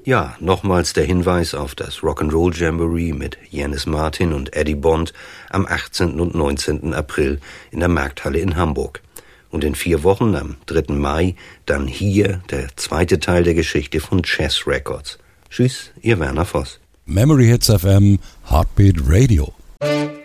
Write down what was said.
Ja, nochmals der Hinweis auf das Rock'n'Roll Jamboree mit Janis Martin und Eddie Bond am 18. und 19. April in der Markthalle in Hamburg. Und in 4 Wochen, am 3. Mai, dann hier der zweite Teil der Geschichte von Chess Records. Tschüss, ihr Werner Voss. Memory Hits FM, Heartbeat Radio.